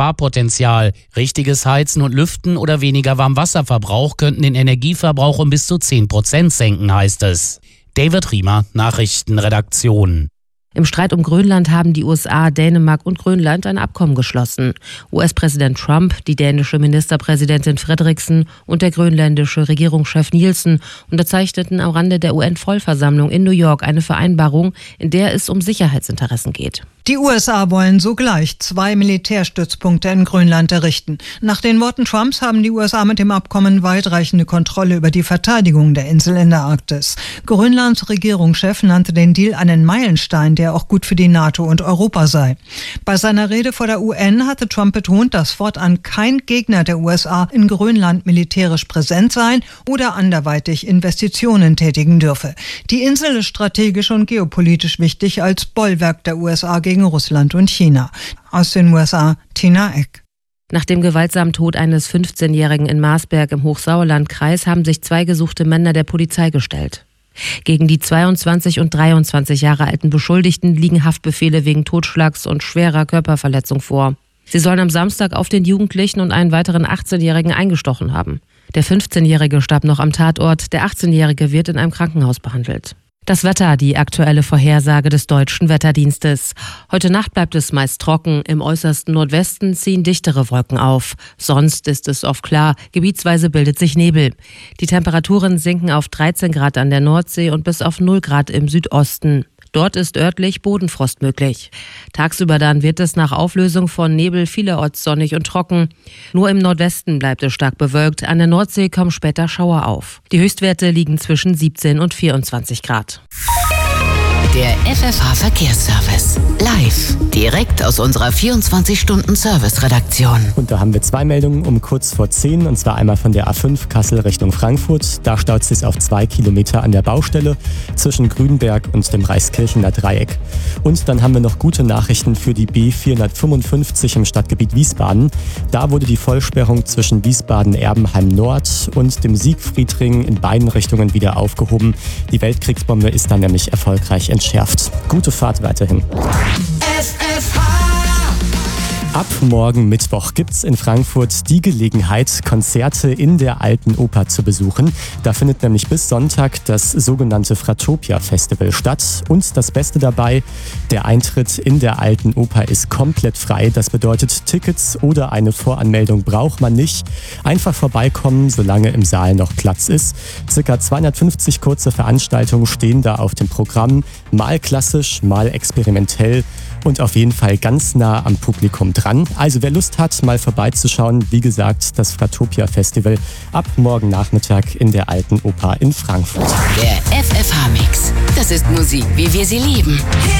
Sparpotenzial. Richtiges Heizen und Lüften oder weniger Warmwasserverbrauch könnten den Energieverbrauch um bis zu 10% senken, heißt es. David Riemer, Nachrichtenredaktion. Im Streit um Grönland haben die USA, Dänemark und Grönland ein Abkommen geschlossen. US-Präsident Trump, die dänische Ministerpräsidentin Frederiksen und der grönländische Regierungschef Nielsen unterzeichneten am Rande der UN-Vollversammlung in New York eine Vereinbarung, in der es um Sicherheitsinteressen geht. Die USA wollen sogleich 2 Militärstützpunkte in Grönland errichten. Nach den Worten Trumps haben die USA mit dem Abkommen weitreichende Kontrolle über die Verteidigung der Insel in der Arktis. Grönlands Regierungschef nannte den Deal einen Meilenstein, der auch gut für die NATO und Europa sei. Bei seiner Rede vor der UN hatte Trump betont, dass fortan kein Gegner der USA in Grönland militärisch präsent sein oder anderweitig Investitionen tätigen dürfe. Die Insel ist strategisch und geopolitisch wichtig als Bollwerk der USA gegen Russland und China. Aus den USA, Tina Eck. Nach dem gewaltsamen Tod eines 15-Jährigen in Marsberg im Hochsauerlandkreis haben sich 2 gesuchte Männer der Polizei gestellt. Gegen die 22 und 23 Jahre alten Beschuldigten liegen Haftbefehle wegen Totschlags und schwerer Körperverletzung vor. Sie sollen am Samstag auf den Jugendlichen und einen weiteren 18-Jährigen eingestochen haben. Der 15-Jährige starb noch am Tatort, der 18-Jährige wird in einem Krankenhaus behandelt. Das Wetter, die aktuelle Vorhersage des Deutschen Wetterdienstes. Heute Nacht bleibt es meist trocken, im äußersten Nordwesten ziehen dichtere Wolken auf. Sonst ist es oft klar, gebietsweise bildet sich Nebel. Die Temperaturen sinken auf 13 Grad an der Nordsee und bis auf 0 Grad im Südosten. Dort ist örtlich Bodenfrost möglich. Tagsüber dann wird es nach Auflösung von Nebel vielerorts sonnig und trocken. Nur im Nordwesten bleibt es stark bewölkt. An der Nordsee kommen später Schauer auf. Die Höchstwerte liegen zwischen 17 und 24 Grad. Der FFH-Verkehrsservice. Live. Direkt aus unserer 24-Stunden-Service-Redaktion. Und da haben wir 2 Meldungen um kurz vor 10. Und zwar einmal von der A5 Kassel Richtung Frankfurt. Da staut es sich auf 2 Kilometer an der Baustelle zwischen Grünberg und dem Reichskirchener Dreieck. Und dann haben wir noch gute Nachrichten für die B455 im Stadtgebiet Wiesbaden. Da wurde die Vollsperrung zwischen Wiesbaden-Erbenheim Nord und dem Siegfriedring in beiden Richtungen wieder aufgehoben. Die Weltkriegsbombe ist dann nämlich erfolgreich entschärft. Gute Fahrt weiterhin. Ab morgen Mittwoch gibt's in Frankfurt die Gelegenheit, Konzerte in der Alten Oper zu besuchen. Da findet nämlich bis Sonntag das sogenannte Fratopia Festival statt. Und das Beste dabei, der Eintritt in der Alten Oper ist komplett frei. Das bedeutet, Tickets oder eine Voranmeldung braucht man nicht. Einfach vorbeikommen, solange im Saal noch Platz ist. Circa 250 kurze Veranstaltungen stehen da auf dem Programm. Mal klassisch, mal experimentell und auf jeden Fall ganz nah am Publikum dran. Also wer Lust hat, mal vorbeizuschauen, wie gesagt, das Fratopia Festival ab morgen Nachmittag in der Alten Oper in Frankfurt. Der FFH-Mix. Das ist Musik, wie wir sie lieben.